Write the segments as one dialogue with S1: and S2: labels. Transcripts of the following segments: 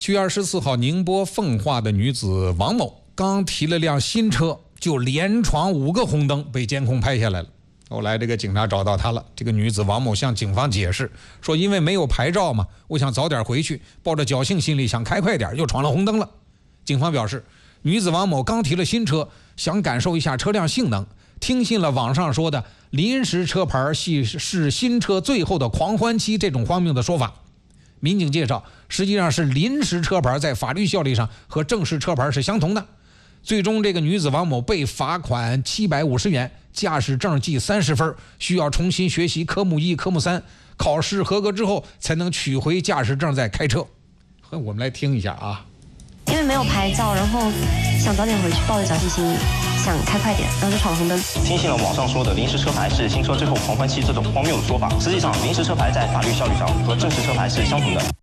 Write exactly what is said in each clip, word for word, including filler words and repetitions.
S1: 七月二十四号，宁波奉化的女子王某刚提了辆新车，就连闯五个红灯，被监控拍下来了。后来这个警察找到她了，这个女子王某向警方解释说，因为没有牌照嘛，我想早点回去，抱着侥幸心理想开快点，又闯了红灯了。警方表示，女子王某刚提了新车，想感受一下车辆性能，听信了网上说的临时车牌系是新车最后的狂欢期这种荒谬的说法。民警介绍，实际上是临时车牌在法律效力上和正式车牌是相同的。最终这个女子王某被罚款七百五十元，驾驶证记三十分，需要重新学习科目一科目三，考试合格之后才能取回驾驶证再开车。我们来听一下啊。
S2: 因为没有牌照，然后想早点回去，抱着侥幸心理想开快点，然后就闯红灯。
S3: 听信了网上说的临时车牌是新车最后狂欢期这种荒谬的说法，实际上临时车牌在法律效力上和正式车牌是相同的。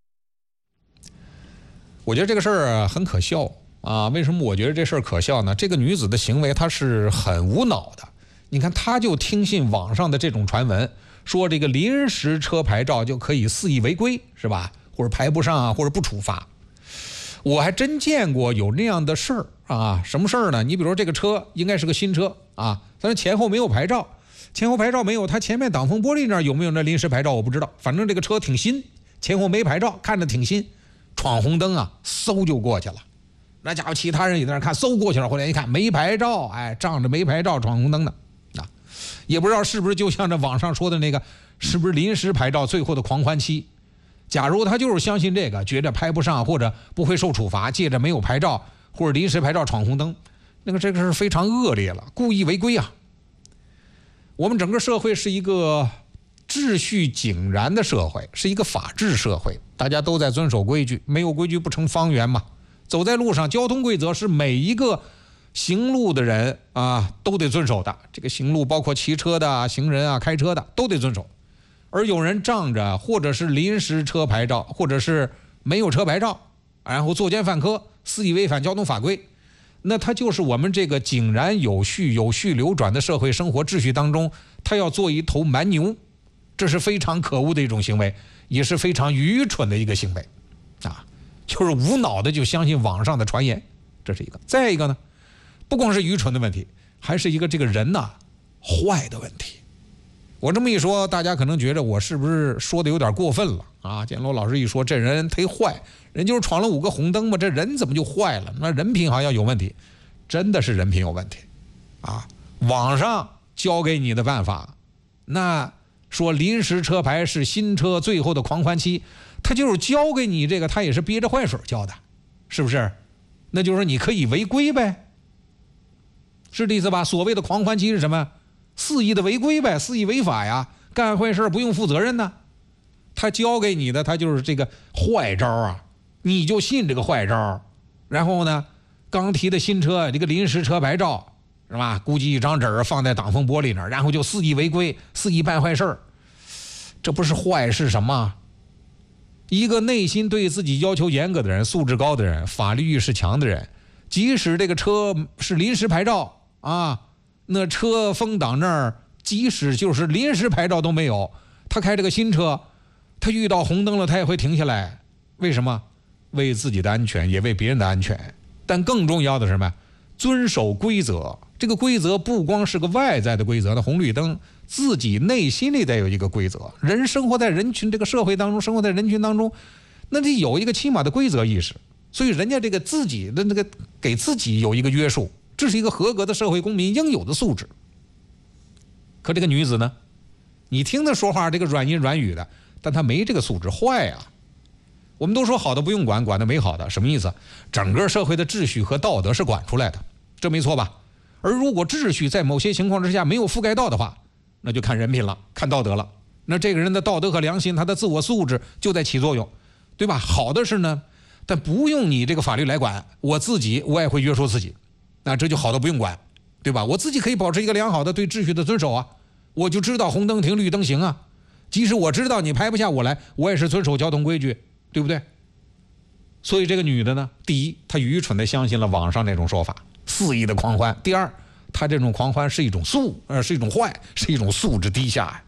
S1: 我觉得这个事儿很可笑啊！为什么我觉得这事儿可笑呢？这个女子的行为她是很无脑的。你看，她就听信网上的这种传闻，说这个临时车牌照就可以肆意违规，是吧？或者排不上啊，或者不处罚。我还真见过有那样的事儿啊！什么事儿呢？你比如说这个车应该是个新车啊，但是前后没有牌照，前后牌照没有，它前面挡风玻璃那儿有没有那临时牌照我不知道，反正这个车挺新，前后没牌照，看着挺新，闯红灯啊，嗖就过去了。那家伙其他人也在那看，嗖过去了，后来一看没牌照，哎，仗着没牌照闯红灯的啊，也不知道是不是就像这网上说的那个，是不是临时牌照最后的狂欢期？假如他就是相信这个，觉着拍不上或者不会受处罚，借着没有牌照或者临时牌照闯红灯，那个这个是非常恶劣了，故意违规啊！我们整个社会是一个秩序井然的社会，是一个法治社会，大家都在遵守规矩，没有规矩不成方圆嘛。走在路上，交通规则是每一个行路的人啊都得遵守的，这个行路包括骑车的、行人啊、开车的都得遵守。而有人仗着或者是临时车牌照，或者是没有车牌照，然后作奸犯科，肆意违反交通法规，那他就是我们这个井然有序、有序流转的社会生活秩序当中，他要做一头蛮牛，这是非常可恶的一种行为，也是非常愚蠢的一个行为啊！就是无脑的就相信网上的传言，这是一个。再一个呢，不光是愚蠢的问题，还是一个这个人呐坏的问题。我这么一说，大家可能觉得我是不是说的有点过分了啊？建罗老师一说，这人忒坏，人就是闯了五个红灯嘛，这人怎么就坏了？那人品好像有问题，真的是人品有问题啊！网上教给你的办法，那说临时车牌是新车最后的狂欢期，他就是教给你这个，他也是憋着坏水教的，是不是？那就是说你可以违规呗，是这意思吧？所谓的狂欢期是什么？肆意的违规呗，肆意违法呀，干坏事不用负责任呢。他教给你的，他就是这个坏招啊，你就信这个坏招。然后呢，刚提的新车，这个临时车牌照是吧？估计一张纸放在挡风玻璃那儿，然后就肆意违规，肆意办坏事，这不是坏是什么？一个内心对自己要求严格的人，素质高的人，法律意识强的人，即使这个车是临时牌照啊。那车风挡那儿，即使就是临时牌照都没有，他开这个新车，他遇到红灯了，他也会停下来。为什么？为自己的安全，也为别人的安全。但更重要的是什么？遵守规则。这个规则不光是个外在的规则，那红绿灯，自己内心里得有一个规则。人生活在人群这个社会当中，生活在人群当中，那得有一个起码的规则意识。所以人家这个自己的那个给自己有一个约束。这是一个合格的社会公民应有的素质。可这个女子呢，你听她说话这个软音软语的，但她没这个素质，坏啊！我们都说好的不用管，管的没好的，什么意思？整个社会的秩序和道德是管出来的，这没错吧？而如果秩序在某些情况之下没有覆盖到的话，那就看人品了，看道德了。那这个人的道德和良心，他的自我素质就在起作用，对吧？好的是呢，但不用你这个法律来管，我自己我也会约束自己。那这就好的不用管，对吧？我自己可以保持一个良好的对秩序的遵守啊，我就知道红灯停绿灯行啊，即使我知道你拍不下我来，我也是遵守交通规矩，对不对？所以这个女的呢，第一，她愚蠢的相信了网上那种说法，肆意的狂欢；第二，她这种狂欢是一种素，呃，是一种坏，是一种素质低下。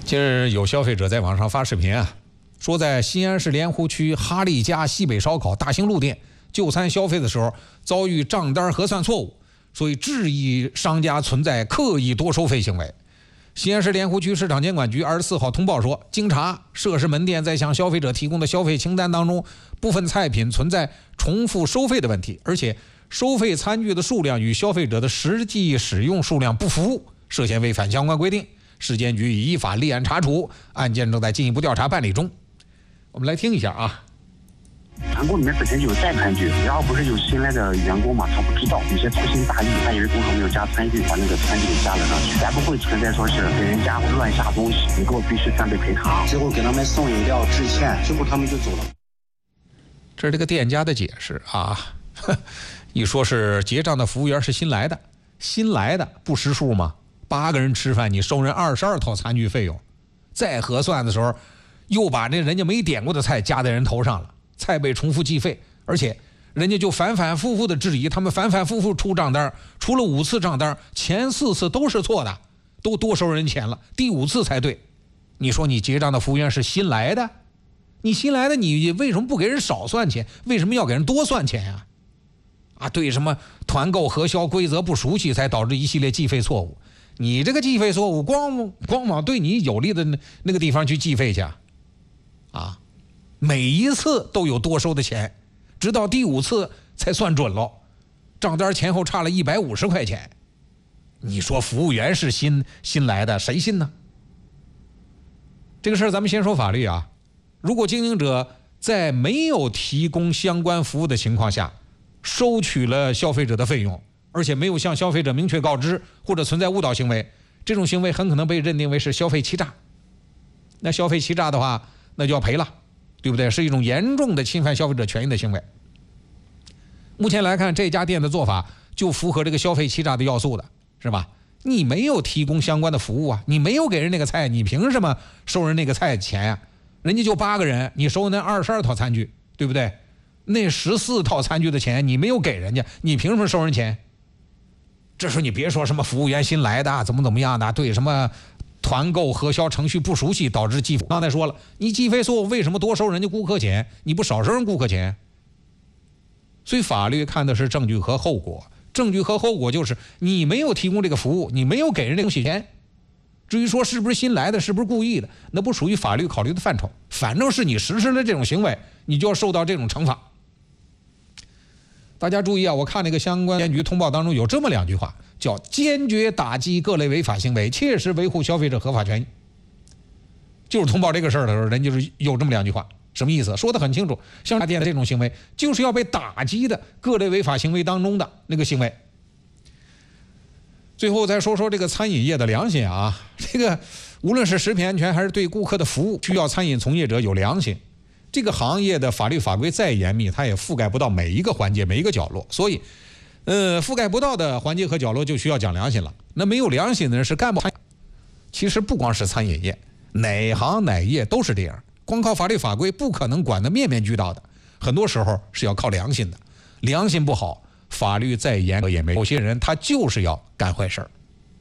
S1: 近日有消费者在网上发视频啊，说在西安市莲湖区哈利家西北烧烤大兴路店就餐消费的时候遭遇账单核算错误，所以质疑商家存在刻意多收费行为。西安市莲湖区市场监管局二十四号通报说，经查，涉事门店在向消费者提供的消费清单当中，部分菜品存在重复收费的问题，而且收费餐具的数量与消费者的实际使用数量不符，涉嫌违反相关规定。市监局已依法立案查处，案件正在进一步调查办理中。我们来听一下啊。
S4: 餐馆里面本身就有带餐具，然后不是有新来的员工嘛，他不知道，有些粗心大意，他以为工厂没有加餐具，把那个餐具给加了上去，才不会存在说是给人家乱下东西，你给我必须三倍赔偿。最后给他们送饮料致歉，最后他们就走了。
S1: 这是这个店家的解释啊，一说是结账的服务员是新来的，新来的不识数吗？八个人吃饭，你收人二十二套餐具费用，再核算的时候，又把那人家没点过的菜加在人头上了，菜被重复计费，而且人家就反反复复的质疑，他们反反复复出账单，出了五次账单，前四次都是错的，都多收人钱了，第五次才对。你说你结账的服务员是新来的，你新来的你为什么不给人少算钱？为什么要给人多算钱呀？啊，对什么团购核销规则不熟悉，才导致一系列计费错误。你这个计费错误，光光往对你有利的那那个地方去计费去啊！每一次都有多收的钱，直到第五次才算准了，账单前后差了一百五十块钱。你说服务员是新新来的，谁信呢？这个事儿咱们先说法律啊。如果经营者在没有提供相关服务的情况下，收取了消费者的费用，而且没有向消费者明确告知，或者存在误导行为，这种行为很可能被认定为是消费欺诈。那消费欺诈的话，那就要赔了，对不对？是一种严重的侵犯消费者权益的行为。目前来看，这家店的做法就符合这个消费欺诈的要素的，是吧？你没有提供相关的服务啊，你没有给人那个菜，你凭什么收人那个菜钱呀、啊？人家就八个人，你收那二十二套餐具，对不对？那十四套餐具的钱你没有给人家，你凭什么收人钱？这时候你别说什么服务员新来的怎么怎么样的，对什么团购核销程序不熟悉导致计费。刚才说了，你计费错误为什么多收人家顾客钱？你不少收人顾客钱？所以法律看的是证据和后果，证据和后果就是你没有提供这个服务，你没有给人这东西钱。至于说是不是新来的，是不是故意的，那不属于法律考虑的范畴。反正是你实施了这种行为，你就要受到这种惩罚。大家注意啊，我看那个相关监局通报当中有这么两句话，叫坚决打击各类违法行为，切实维护消费者合法权益。就是通报这个事儿的时候，人就是有这么两句话，什么意思？说得很清楚，像店的这种行为就是要被打击的各类违法行为当中的那个行为。最后再说说这个餐饮业的良心啊，这个无论是食品安全还是对顾客的服务，需要餐饮从业者有良心。这个行业的法律法规再严密，它也覆盖不到每一个环节每一个角落，所以呃，覆盖不到的环节和角落就需要讲良心了。那没有良心的人是干不好。其实不光是餐饮业，哪行哪业都是这样，光靠法律法规不可能管得面面俱到的，很多时候是要靠良心的。良心不好，法律再严格也没用，有些人他就是要干坏事儿。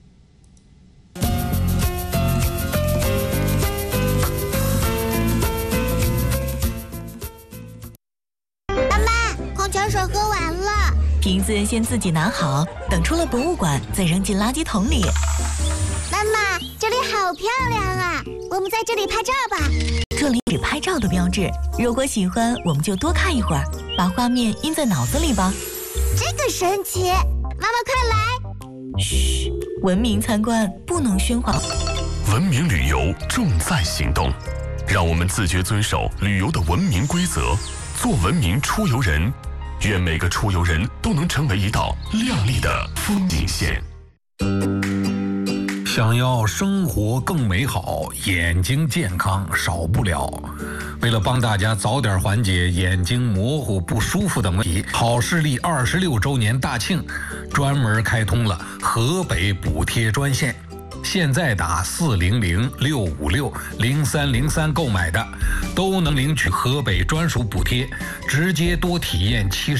S5: 妈妈，矿泉水喝完了，
S6: 瓶子先自己拿好，等出了博物馆再扔进垃圾桶里。
S5: 妈妈，这里好漂亮啊，我们在这里拍照吧。
S6: 这里是拍照的标志，如果喜欢我们就多看一会儿，把画面印在脑子里吧。
S5: 这个神奇，妈妈快来！
S6: 嘘，文明参观不能喧哗。
S7: 文明旅游重在行动，让我们自觉遵守旅游的文明规则，做文明出游人。愿每个出游人都能成为一道亮丽的风景线。
S8: 想要生活更美好，眼睛健康少不了。为了帮大家早点缓解眼睛模糊不舒服等问题，好视力二十六周年大庆专门开通了河北补贴专线。现在打四零零六五六零三零三购买的，都能领取河北专属补贴，直接多体验七十